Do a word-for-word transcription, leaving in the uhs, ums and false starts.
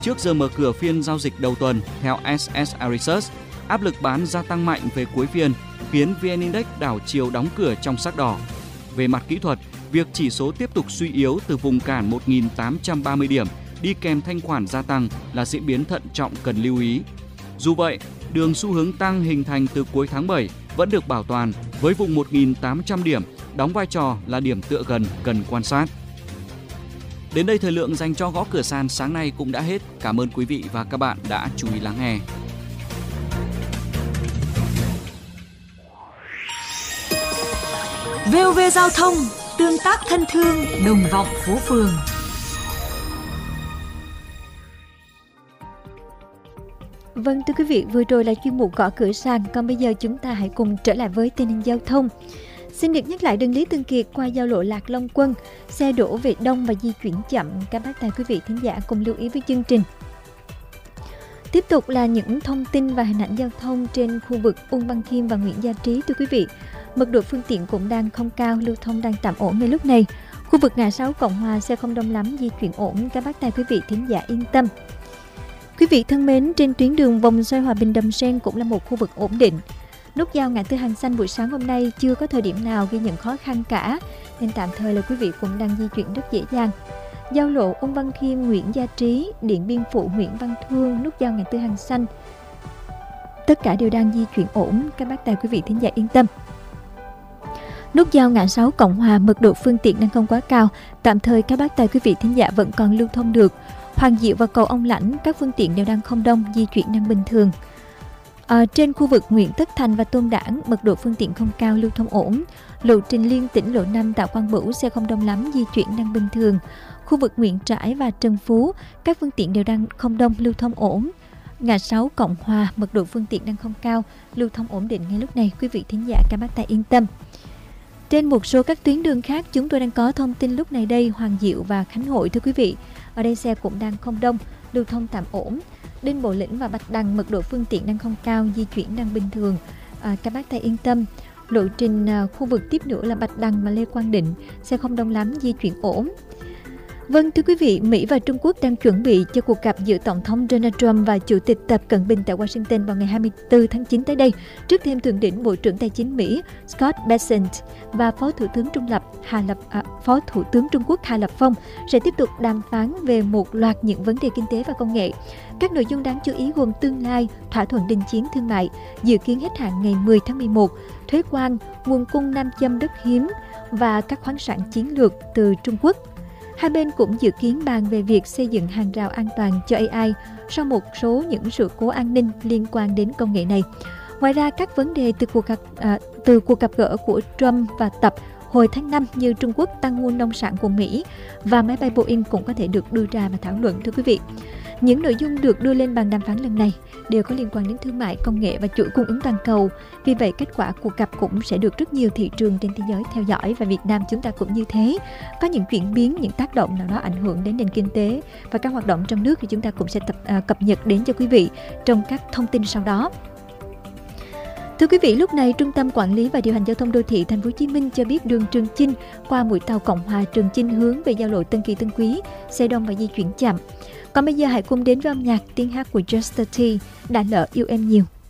Trước giờ mở cửa phiên giao dịch đầu tuần, theo ét ét rờ Research, áp lực bán gia tăng mạnh về cuối phiên, khiến vê en Index đảo chiều đóng cửa trong sắc đỏ. Về mặt kỹ thuật, việc chỉ số tiếp tục suy yếu từ vùng cản một nghìn tám trăm ba mươi điểm đi kèm thanh khoản gia tăng là diễn biến thận trọng cần lưu ý. Dù vậy, đường xu hướng tăng hình thành từ cuối tháng bảy vẫn được bảo toàn với vùng một nghìn tám trăm điểm đóng vai trò là điểm tựa gần cần quan sát. Đến đây thời lượng dành cho gõ cửa sàn sáng nay cũng đã hết. Cảm ơn quý vị và các bạn đã chú ý lắng nghe. vê o vê Giao thông, tương tác thân thương, đồng vọng phố phường. Vâng, thưa quý vị, vừa rồi là chuyên mục gõ cửa sàn, còn bây giờ chúng ta hãy cùng trở lại với tình hình giao thông. Xin được nhắc lại đường Lý Thường Kiệt qua giao lộ Lạc Long Quân, xe đổ về đông và di chuyển chậm. Các bác tài quý vị thính giả cùng lưu ý với chương trình. Tiếp tục là những thông tin và hình ảnh giao thông trên khu vực Ung Văn Khiêm và Nguyễn Gia Trí. Thưa quý vị, mật độ phương tiện cũng đang không cao, lưu thông đang tạm ổn ngay lúc này. Khu vực ngã sáu Cộng Hòa xe không đông lắm, di chuyển ổn. Các bác tài quý vị thính giả yên tâm. Quý vị thân mến, trên tuyến đường vòng xoay Hòa Bình Đầm Sen cũng là một khu vực ổn định. Nút giao ngã tư Hàng Xanh buổi sáng hôm nay chưa có thời điểm nào ghi nhận khó khăn cả, nên tạm thời là quý vị cũng đang di chuyển rất dễ dàng. Giao lộ Ung Văn Khiêm, Nguyễn Gia Trí, Điện Biên Phủ, Nguyễn Văn Thương, nút giao ngã tư Hàng Xanh, tất cả đều đang di chuyển ổn. Các bác tài quý vị thính giả yên tâm. Nút giao ngã sáu Cộng Hòa, mật độ phương tiện đang không quá cao, tạm thời các bác tài quý vị thính giả vẫn còn lưu thông được. Hoàng Diệu và cầu Ông Lãnh, các phương tiện đều đang không đông, di chuyển đang bình thường. À, trên khu vực Nguyễn Tất Thành và Tôn Đản, mật độ phương tiện không cao, lưu thông ổn. Lộ trình liên tỉnh lộ năm Tạ Quang Bửu, xe không đông lắm, di chuyển đang bình thường. Khu vực Nguyễn Trãi và Trần Phú, các phương tiện đều đang không đông, lưu thông ổn. Ngã sáu Cộng Hòa, mật độ phương tiện đang không cao, lưu thông ổn định ngay lúc này. Quý vị thính giả các bác tài yên tâm. Trên một số các tuyến đường khác, chúng tôi đang có thông tin lúc này đây. Hoàng Diệu và Khánh Hội, thưa quý vị, ở đây xe cũng đang không đông, lưu thông tạm ổn. Đinh Bộ Lĩnh và Bạch Đằng, mật độ phương tiện đang không cao, di chuyển đang bình thường. À, các bác tài yên tâm. Lộ trình à, khu vực tiếp nữa là Bạch Đằng và Lê Quang Định, xe không đông lắm, di chuyển ổn. Vâng, thưa quý vị, Mỹ và Trung Quốc đang chuẩn bị cho cuộc gặp giữa Tổng thống Donald Trump và Chủ tịch Tập Cận Bình tại Washington vào ngày hai mươi tư tháng chín tới đây. Trước thêm thượng đỉnh Bộ trưởng Tài chính Mỹ Scott Bessent và Phó Thủ tướng Trung Lập Hà Lập à, Phó Thủ tướng Trung Quốc Hà Lập Phong sẽ tiếp tục đàm phán về một loạt những vấn đề kinh tế và công nghệ. Các nội dung đáng chú ý gồm tương lai thỏa thuận đình chiến thương mại dự kiến hết hạn ngày mười tháng mười một, thuế quan, nguồn cung nam châm đất hiếm và các khoáng sản chiến lược từ Trung Quốc. Hai bên cũng dự kiến bàn về việc xây dựng hàng rào an toàn cho a i sau một số những sự cố an ninh liên quan đến công nghệ này. Ngoài ra, các vấn đề từ cuộc gặp, à, từ cuộc gặp gỡ của Trump và Tập hồi tháng năm như Trung Quốc tăng mua nông sản của Mỹ và máy bay Boeing cũng có thể được đưa ra và thảo luận, thưa quý vị. Những nội dung được đưa lên bàn đàm phán lần này đều có liên quan đến thương mại, công nghệ và chuỗi cung ứng toàn cầu. Vì vậy, kết quả cuộc gặp cũng sẽ được rất nhiều thị trường trên thế giới theo dõi, và Việt Nam chúng ta cũng như thế. Có những chuyển biến, những tác động nào đó ảnh hưởng đến nền kinh tế và các hoạt động trong nước thì chúng ta cũng sẽ tập, à, cập nhật đến cho quý vị trong các thông tin sau đó. Thưa quý vị, lúc này Trung tâm Quản lý và Điều hành Giao thông Đô thị Thành phố Hồ Chí Minh cho biết đường Trường Chinh qua mũi tàu Cộng Hòa Trường Chinh hướng về giao lộ Tân Kỳ Tân Quý xe đông và di chuyển chậm. Còn bây giờ hãy cùng đến với âm nhạc tiếng hát của Just a Tea, Đã Lỡ Yêu Em Nhiều.